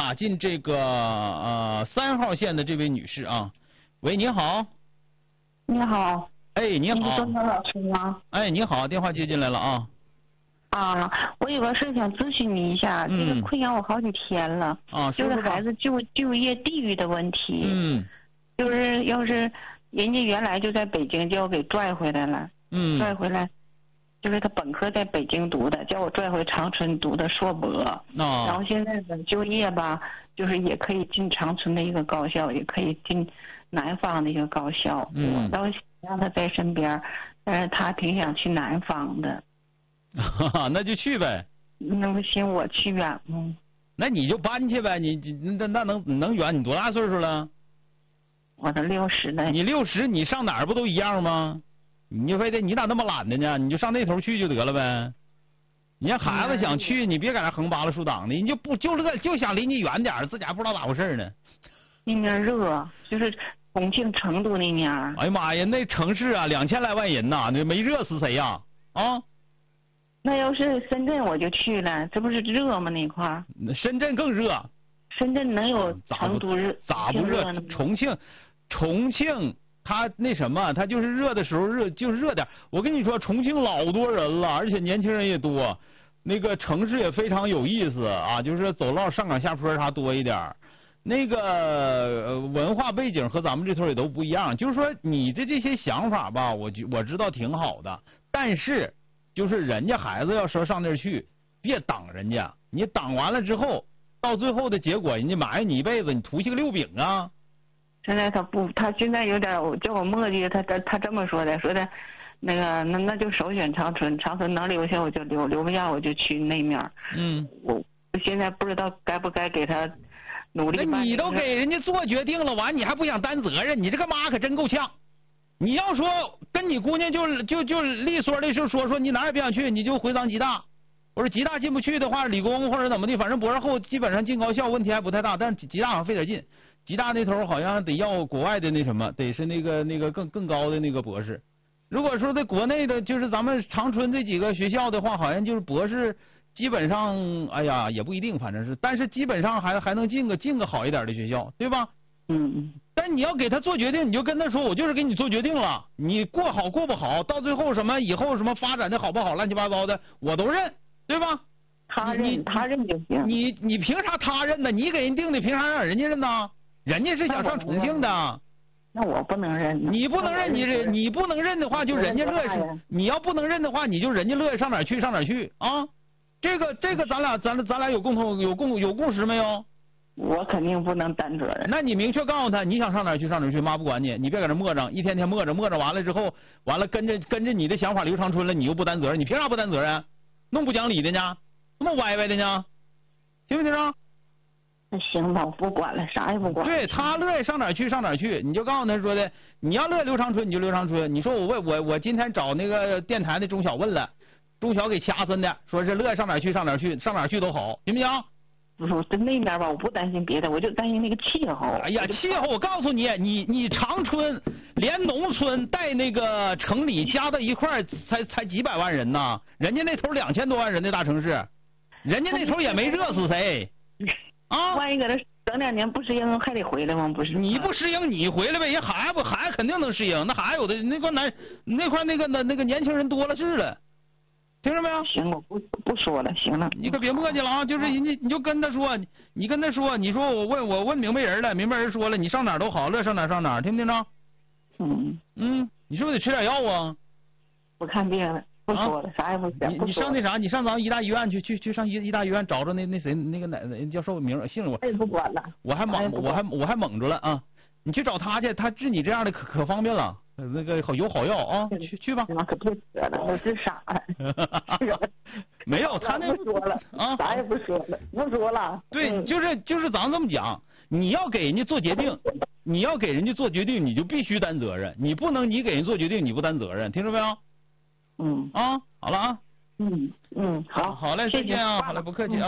打进这个3号线的这位女士啊。喂，你好。 你好。 哎，你好。 你是钟晓老师吗？ 哎，你好，电话接进来了啊。 啊，我有个事想咨询你一下，这个困扰我好几天了。 啊， 就是孩子就业地域的问题。就是要是人家原来就在北京，叫我给拽回来了。拽回来，就是他本科在北京读的，叫我拽回长春读的硕博。然后现在的就业吧，就是也可以进长春的一个高校，也可以进南方的一个高校。我倒想让他在身边，但是他挺想去南方的。 那就去呗。 那不行，我去远吗？ 那你就搬去呗，那能远？你多大岁数了？ 我都60了。 你60，你上哪儿不都一样吗？你就非得你咋那么懒的呢？你就上那头去就得了呗。你让孩子想去，你别搁那横扒拉竖挡的，你就想离你远点，自己还不知道咋回事呢。 那面热，就是重庆、成都那面。 哎呀妈呀，那城市啊，2000来万人呐，那没热死谁呀？啊？ 那要是深圳我就去了，这不是热吗？那块儿。 深圳更热。 深圳能有成都热？ 咋不热？重庆，它那什么，它就是热的时候热，就是热点。我跟你说，重庆老多人了，而且年轻人也多，那个城市也非常有意思啊，就是走道上岗下坡啥多一点。那个文化背景和咱们这头也都不一样。就是说你的这些想法吧，我知道挺好的，但是。就是人家孩子要说上那儿去，别挡人家，你挡完了之后，到最后的结果，人家埋怨你一辈子，你图些个溜饼啊。 现在他现在有点叫我磨叽，他这么说的，那就首选长春能留下我就留，留不下我就去那面。我现在不知道该不该给他努力。 那你都给人家做决定了，完你还不想担责任，你这个妈可真够呛。你要说跟你姑娘就利索的就说你哪也别想去，你就回咱吉大。我说吉大进不去的话，理工或者怎么的，反正博士后基本上进高校问题还不太大，但是吉大好像费点劲。吉大那头好像得要国外的那什么，得是那个更高的那个博士。如果说在国内的，就是咱们长春这几个学校的话，好像就是博士基本上，哎呀也不一定，反正是，但是基本上还能进个好一点的学校，对吧？但你要给他做决定，你就跟他说，我就是给你做决定了，你过好过不好，到最后什么以后什么发展的好不好，乱七八糟的，我都认，对吧？ 他认就行。 你凭啥他认呢？你给人定的，凭啥让人家认呢？人家是想上重庆的。 那我不能认。 你不能认，你不能认的话，就人家乐意。你要不能认的话，你就人家乐意上哪儿去上哪儿去啊？这个咱俩有共识没有？ 我肯定不能担责任。 那你明确告诉他，你想上哪儿去上哪儿去，妈不管你，你别搁这磨着，一天天磨着完了之后，完了跟着你的想法留长春了，你又不担责任，你凭啥不担责任？弄不讲理的呢，那么歪歪的呢，听没听着？ 那行吧，我不管了，啥也不管。 对他乐意上哪儿去上哪儿去，你就告诉他说的，你要乐意留长春你就留长春。你说我今天找那个电台的钟晓问了，钟晓给掐分的，说是乐意上哪儿去上哪儿去，上哪儿去都好，行不行？ 不是，在那边吧，我不担心别的，我就担心那个气候。 哎呀，气候我告诉你，你长春连农村带那个城里加到一块才几百万人呢，人家那头2000多万人的大城市，人家那头也没热死谁啊！ 万一搁这整2年不适应，还得回来吗？不是？ 你不适应你回来呗，人孩子肯定能适应，那还有的那块那个年轻人多了是了。听着没有？ 行，我不说了，行了。 你可别磨叽了啊！就是人家，你就跟他说，你跟他说，你说我问明白人了，明白人说了，你上哪儿都好，乐上哪儿上哪儿，听不听着？你是不是得吃点药啊？ 不看病了，不说了，啥也不想。 你上那啥，你上咱们医大医院去上医大医院找着那谁那个教授名姓我。 也不管了。 我还蒙着了啊！你去找他去，他治你这样的可方便了。那个有好药啊，去吧。 可别扯了，我是傻了。 没有，他那不说了啊，啥也不说了，不说了。 对，就是咱这么讲，你要给人家做决定，你就必须担责任，你不能你给人做决定你不担责任，听着没有？好了啊。好嘞，再见啊，好嘞，不客气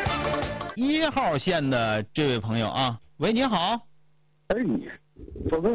啊。1号线的这位朋友啊，喂，你好。 哎，左哥。